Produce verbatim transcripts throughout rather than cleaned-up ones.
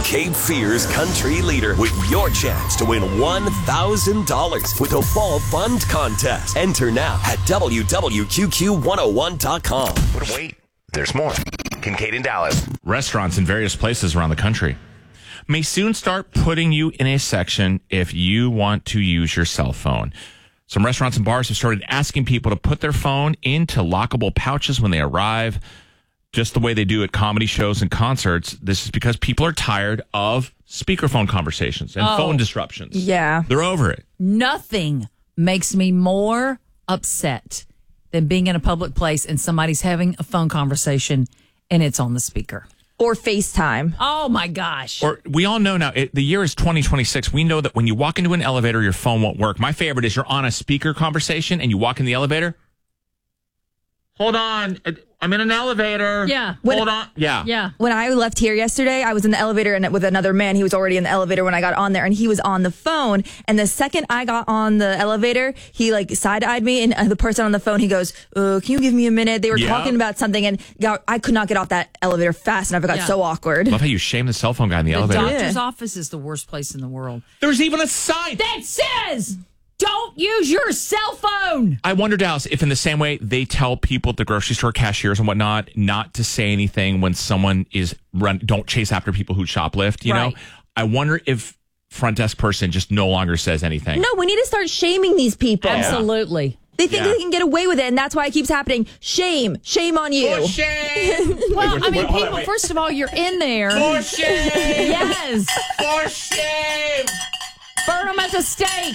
Cape Fear's country leader with your chance to win one thousand dollars with a fall fund contest. Enter now at W W Q Q one oh one dot com. But wait, there's more. Kincaid in Dallas. Restaurants in various places around the country may soon start putting you in a section if you want to use your cell phone. Some restaurants and bars have started asking people to put their phone into lockable pouches when they arrive, just the way they do at comedy shows and concerts. This is because people are tired of speakerphone conversations and Oh. phone disruptions. Yeah. They're over it. Nothing makes me more upset than being in a public place and somebody's having a phone conversation and it's on the speaker. Or FaceTime. Oh, my gosh. Or we all know now, it, the year is twenty twenty-six. We know that when you walk into an elevator, your phone won't work. My favorite is you're on a speaker conversation and you walk in the elevator. Hold on. I'm in an elevator. Yeah. Hold When- on. Yeah. Yeah. When I left here yesterday, I was in the elevator and with another man. He was already in the elevator when I got on there, and he was on the phone. And the second I got on the elevator, he like side-eyed me, and uh, the person on the phone, he goes, uh, "Can you give me a minute?" They were Yeah. talking about something, and got, I could not get off that elevator fast enough. It got Yeah. so awkward. Love how you shame the cell phone guy in the, The elevator. doctor's Yeah. office is the worst place in the world. There's even a sign. That says, don't use your cell phone. I wonder, Dallas, if in the same way they tell people at the grocery store cashiers and whatnot not to say anything when someone is run, don't chase after people who shoplift, you Right. know? I wonder if front desk person just no longer says anything. No, we need to start shaming these people. Absolutely. They think Yeah. they can get away with it, and that's why it keeps happening. Shame. Shame on you. For shame! Well, I mean, hold on, people, wait. first of all, you're in there. For shame! Yes. For shame! Burn them at the stake.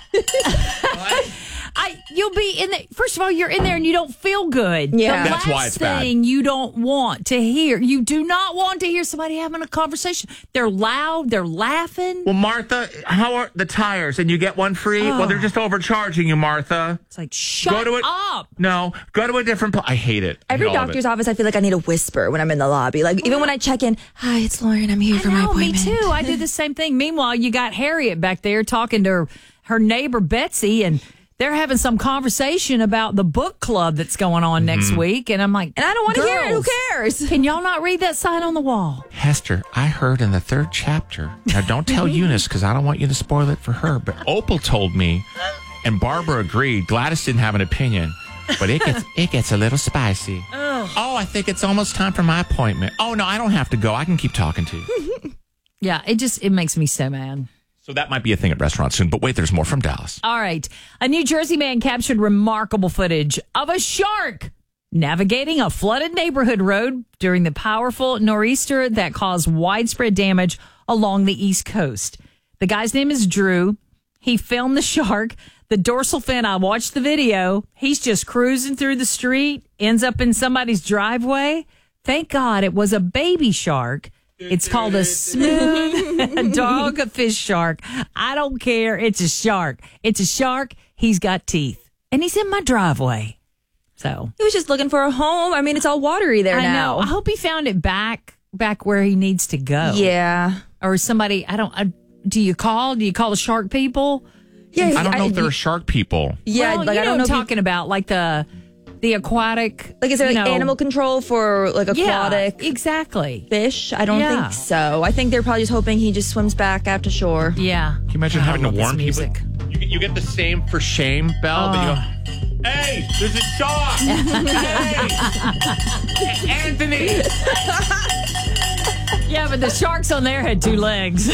I, you'll be in the, first of all, you're in there and you don't feel good. Yeah. The That's last why it's bad. thing you don't want to hear. You do not want to hear somebody having a conversation. They're loud. They're laughing. Well, Martha, how are the tires? And you get one free? Well, they're just overcharging you, Martha. It's like, shut Go to it. up. No, go to a different place. I hate it. I Every hate all of doctor's it. office, I feel like I need to whisper when I'm in the lobby. Like, even when I check in, "Hi, it's Lauren. I'm here for my I know, me appointment." too. I did the same thing. Meanwhile, you got Harriet back there talking to her, her neighbor Betsy, and they're having some conversation about the book club that's going on next week. And I'm like, And I don't want to hear it. Who girls, cares? Can y'all not read that sign on the wall? Hester, I heard in the third chapter. Now, don't tell Eunice because I don't want you to spoil it for her. But Opal told me, and Barbara agreed. Gladys didn't have an opinion, but it gets it gets a little spicy. Oh. oh, I think it's almost time for my appointment. Oh no, I don't have to go. I can keep talking to you. Yeah, it just, it makes me so mad. So that might be a thing at restaurants soon. But wait, there's more from Dallas. All right. A New Jersey man captured remarkable footage of a shark navigating a flooded neighborhood road during the powerful nor'easter that caused widespread damage along the East Coast. The guy's name is Drew. He filmed the shark. The dorsal fin, I watched the video. He's just cruising through the street, ends up in somebody's driveway. Thank God it was a baby shark. It's called a smooth dog fish shark. I don't care. It's a shark. It's a shark. He's got teeth. And he's in my driveway. So He was just looking for a home. I mean, it's all watery there I now. know. I hope he found it back back where he needs to go. Yeah. Or somebody, I don't, I, do you call? Do you call the shark people? Yeah. I don't know I- if there are shark people. Yeah, well, like you I know don't what know. I'm if you- talking about, like the the aquatic. Like, is there you like know- animal control for like aquatic Yeah, exactly. fish? I don't Yeah. think so. I think they're probably just hoping he just swims back after shore. Yeah. Can you imagine I having to love this warn people? music. You, get- you get the same for shame, Belle, but you go, hey, there's a shark. Hey, Anthony. Yeah, but the sharks on there had two legs.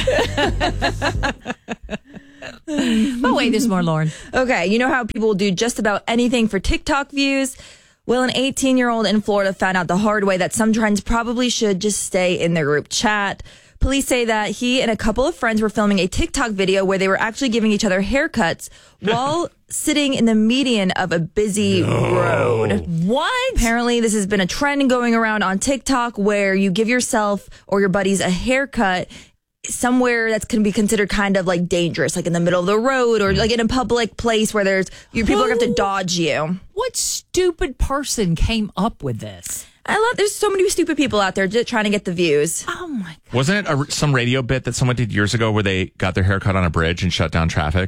But wait, there's more, Lauren. Okay, you know how people will do just about anything for TikTok views? Well, an eighteen-year-old in Florida found out the hard way that some trends probably should just stay in their group chat. Police say that he and a couple of friends were filming a TikTok video where they were actually giving each other haircuts while sitting in the median of a busy road. What? Apparently, this has been a trend going around on TikTok where you give yourself or your buddies a haircut somewhere that's going to be considered kind of like dangerous, like in the middle of the road or like in a public place where there's you, people are going to have to dodge you. What stupid person came up with this? I love. There's so many stupid people out there just trying to get the views. Oh my God. Wasn't it a, some radio bit that someone did years ago where they got their hair cut on a bridge and shut down traffic?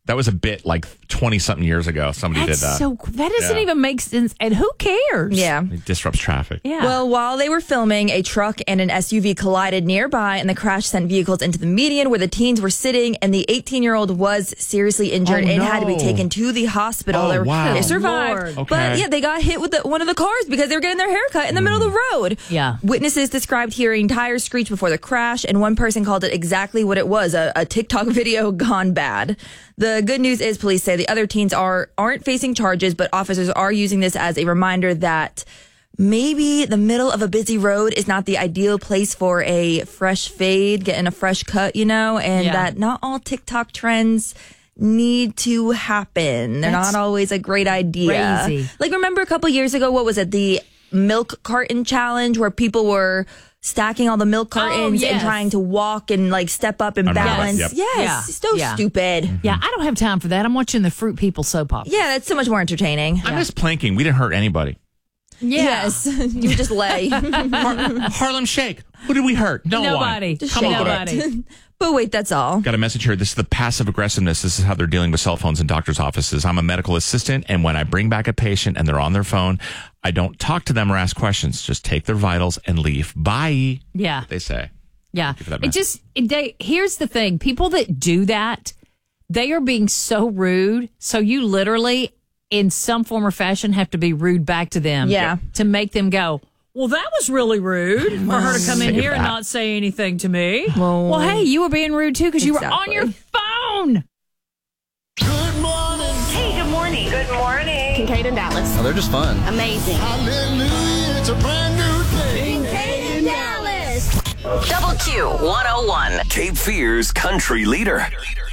That was a bit like twenty-something years ago. Somebody That's did that. so that doesn't Yeah. even make sense. And who cares? Yeah. It disrupts traffic. Yeah. Well, while they were filming, a truck and an S U V collided nearby, and the crash sent vehicles into the median where the teens were sitting, and the eighteen-year-old was seriously injured Oh, and had to be no. taken to the hospital. Oh, they, were- wow. they survived. Lord. Okay. But yeah, they got hit with the, one of the cars because they were getting their hair cut in the middle of the road. Yeah. Witnesses described hearing tires screech before the crash, and one person called it exactly what it was, a, a TikTok video gone bad. The good news is police say the other teens are, aren't facing charges, but officers are using this as a reminder that maybe the middle of a busy road is not the ideal place for a fresh fade, getting a fresh cut, you know, and Yeah. that not all TikTok trends need to happen. They're That's not always a great idea. crazy. Like, remember a couple years ago, what was it? The milk carton challenge where people were stacking all the milk cartons and yes. trying to walk and like step up and I remember that, balance. yep. Yes, Yeah. so Yeah. stupid. yeah, I don't have time for that. I'm watching the Fruit People soap opera. Yeah, that's so much more entertaining. I miss planking. We didn't hurt anybody. Yeah. Yes, you just lay. Har- Harlem Shake. Who did we hurt? No Nobody. one. Just Come shake on. Nobody. But wait, that's all. Got a message here. This is the passive aggressiveness. This is how they're dealing with cell phones in doctors' offices. I'm a medical assistant, and when I bring back a patient and they're on their phone, I don't talk to them or ask questions. Just take their vitals and leave. Bye. Yeah. They say. Yeah. for that It just, it, they, here's the thing. People that do that, they are being so rude. So you literally, in some form or fashion, have to be rude back to them. Yeah. To make them go, well, that was really rude for her to come in Say here and that. not say anything to me. Well, Well, hey, you were being rude too because you were on Exactly. your phone. Good morning. Hey, good morning. Good morning. Kincaid and Dallas. Oh, they're just fun. Amazing. Hallelujah, it's a brand new day. Kincaid and Dallas. Double Q one oh one. Cape Fear's country leader.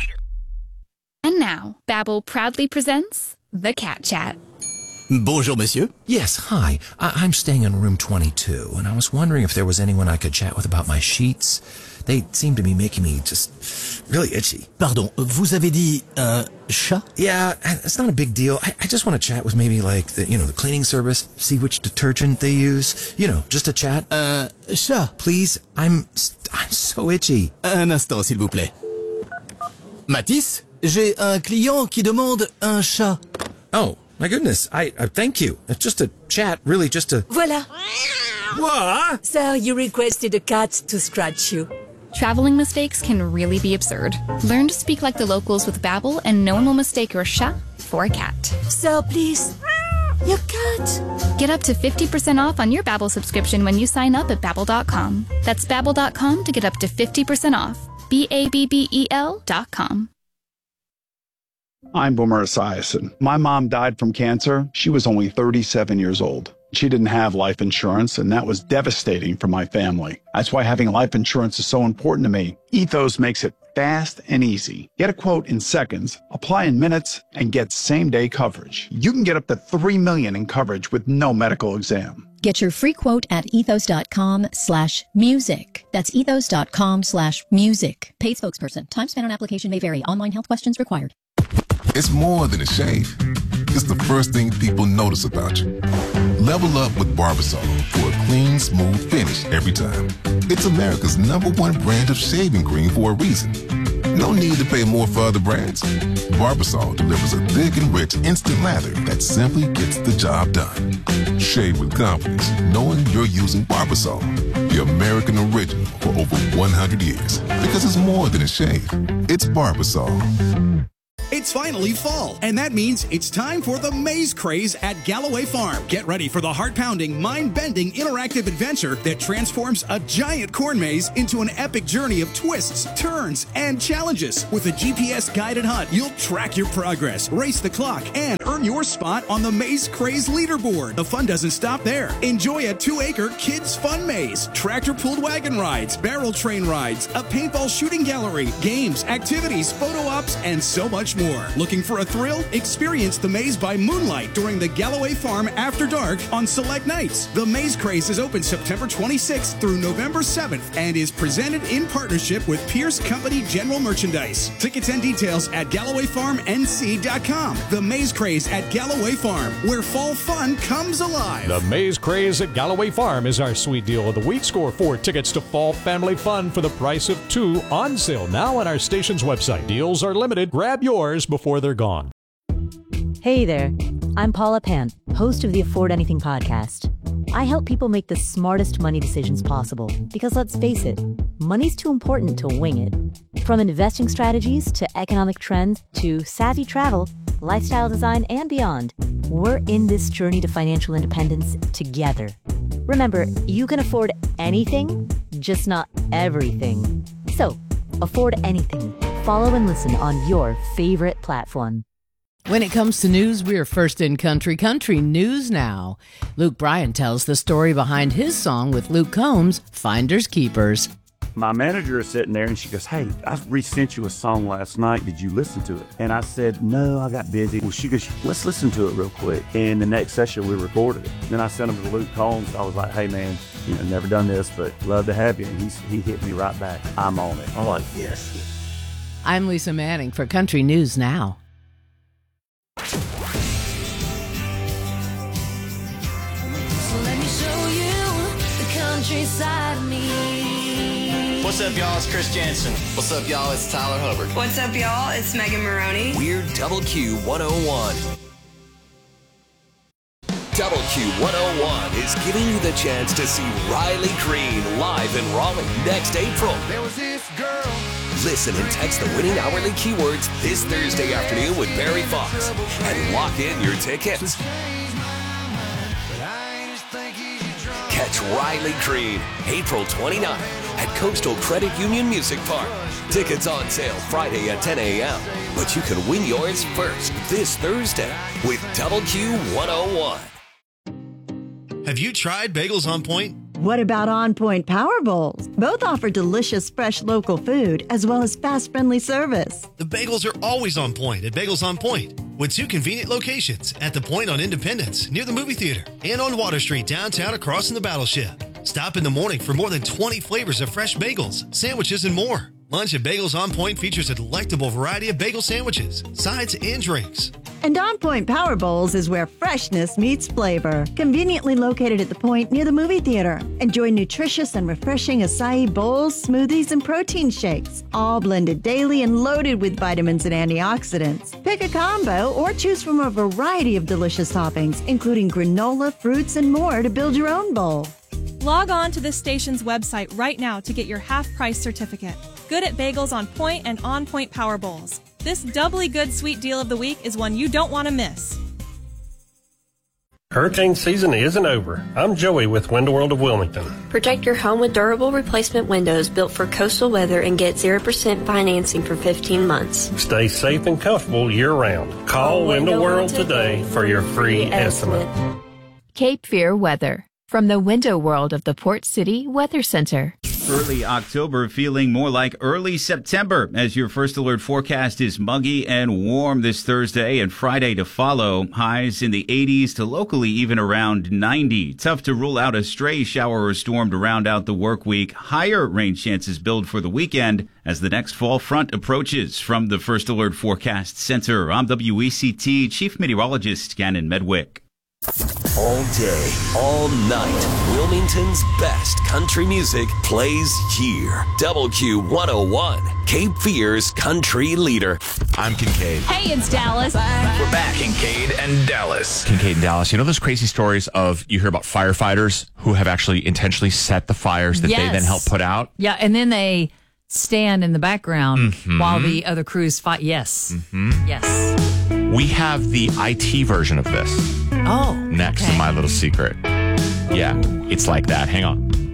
And now, Babbel proudly presents The Cat Chat. Bonjour, monsieur. Yes, hi. I- I'm staying in room twenty-two, and I was wondering if there was anyone I could chat with about my sheets. They seem to be making me just really itchy. Pardon, vous avez dit un chat? Yeah, it's not a big deal. I, I just want to chat with maybe like the, you know, the cleaning service, see which detergent they use. You know, just a chat. Un chat. Please, I'm I'm so itchy. Un instant, s'il vous plaît. Mathis, j'ai un client qui demande un chat. Oh, my goodness. I, I thank you. It's just a chat, really just a... Voila. What? So you requested a cat to scratch you. Traveling mistakes can really be absurd. Learn to speak like the locals with Babbel, and no one will mistake your chat for a cat. So please, your cat. Get up to fifty percent off on your Babbel subscription when you sign up at Babbel dot com. That's Babbel dot com to get up to fifty percent off. B A B B E L dot com. I'm Boomer Esiason. My mom died from cancer. She was only thirty-seven years old. She didn't have life insurance, and that was devastating for my family. That's why having life insurance is so important to me. Ethos makes it fast and easy. Get a quote in seconds, apply in minutes, and get same-day coverage. You can get up to three million dollars in coverage with no medical exam. Get your free quote at ethos.com slash music. That's ethos.com slash music. Paid spokesperson. Time spent on application may vary. Online health questions required. It's more than a shave. It's the first thing people notice about you. Level up with Barbasol for a clean, smooth finish every time. It's America's number one brand of shaving cream for a reason. No need to pay more for other brands. Barbasol delivers a thick and rich instant lather that simply gets the job done. Shave with confidence, knowing you're using Barbasol, the American original for over one hundred years. Because it's more than a shave. It's Barbasol. It's finally fall, and that means it's time for the Maze Craze at Galloway Farm. Get ready for the heart-pounding, mind-bending, interactive adventure that transforms a giant corn maze into an epic journey of twists, turns, and challenges. With a G P S-guided hunt, you'll track your progress, race the clock, and earn your spot on the Maze Craze leaderboard. The fun doesn't stop there. Enjoy a two-acre kids' fun maze, tractor-pulled wagon rides, barrel train rides, a paintball shooting gallery, games, activities, photo ops, and so much more. Looking for a thrill? Experience the maze by moonlight during the Galloway Farm After Dark on select nights. The Maze Craze is open September twenty-sixth through November seventh and is presented in partnership with Pierce Company General Merchandise. Tickets and details at galloway farm n c dot com. The Maze Craze Craze at Galloway Farm, where fall fun comes alive. The Maze Craze at Galloway Farm is our sweet deal of the week. Score four tickets to Fall Family Fun for the price of two, on sale now on our station's website. Deals are limited. Grab yours before they're gone. Hey there, I'm Paula Pant, host of the Afford Anything podcast. I help people make the smartest money decisions possible because, let's face it, money's too important to wing it. From investing strategies to economic trends to savvy travel, lifestyle design, and beyond, we're in this journey to financial independence together. Remember, you can afford anything, just not everything. So, afford anything. Follow and listen on your favorite platform. When it comes to news, we are first in country. Country News Now. Luke Bryan tells the story behind his song with Luke Combs, Finders Keepers. My manager is sitting there and she goes, hey, I resent you a song last night. Did you listen to it? And I said, no, I got busy. Well, she goes, let's listen to it real quick. And the next session we recorded it. Then I sent him to Luke Combs. I was like, hey, man, you know, never done this, but love to have you. And he's, he hit me right back. I'm on it. I'm like, yes. I'm Lisa Manning for Country News Now. Countryside me. What's up, y'all? It's Chris Jansen. What's up, y'all? It's Tyler Hubbard. What's up, y'all? It's Megan Maroney. We're Double Q one oh one. Double Q one oh one is giving you the chance to see Riley Green live in Raleigh next April. There was this girl. Listen and text the winning hourly keywords this Thursday afternoon with Barry Fox and lock in your tickets. Catch Riley Green April twenty-ninth at Coastal Credit Union Music Park. Tickets on sale Friday at ten a.m. But you can win yours first this Thursday with Double Q one oh one. Have you tried Bagels on Point? What about On Point Power Bowls? Both offer delicious, fresh local food as well as fast, friendly service. The bagels are always on point at Bagels on Point, with two convenient locations at the Point on Independence near the movie theater and on Water Street downtown across from the Battleship. Stop in the morning for more than twenty flavors of fresh bagels, sandwiches, and more. Lunch at Bagels on Point features a delectable variety of bagel sandwiches, sides, and drinks. And On Point Power Bowls is where freshness meets flavor. Conveniently located at the Point near the movie theater. Enjoy nutritious and refreshing acai bowls, smoothies, and protein shakes, all blended daily and loaded with vitamins and antioxidants. Pick a combo or choose from a variety of delicious toppings, including granola, fruits, and more to build your own bowl. Log on to this station's website right now to get your half-price certificate. Good at Bagels on Point and On Point Power Bowls. This doubly good sweet deal of the week is one you don't want to miss. Hurricane season isn't over. I'm Joey with Window World of Wilmington. Protect your home with durable replacement windows built for coastal weather and get zero percent financing for fifteen months. Stay safe and comfortable year-round. Call Window World today for your free estimate. Cape Fear weather from the Window World of the Port City Weather Center. Early October feeling more like early September as your first alert forecast is muggy and warm this Thursday and Friday to follow. Highs in the eighties to locally even around ninety. Tough to rule out a stray shower or storm to round out the work week. Higher rain chances build for the weekend as the next fall front approaches. From the First Alert Forecast Center, I'm W E C T Chief Meteorologist Gannon Medwick. All day, all night, Wilmington's best country music plays here. Double Q one oh one, Cape Fear's country leader. I'm Kincaid. Hey, it's Dallas. We're back, Kincaid and Dallas. Kincaid and Dallas. You know those crazy stories of you hear about firefighters who have actually intentionally set the fires that Yes. they then help put out? Yeah, and then they stand in the background Mhm. while the other crews fight. Yes. Mhm. Yes. We have the I T version of this Oh. next okay. to My Little Secret. Yeah, it's like that. Hang on.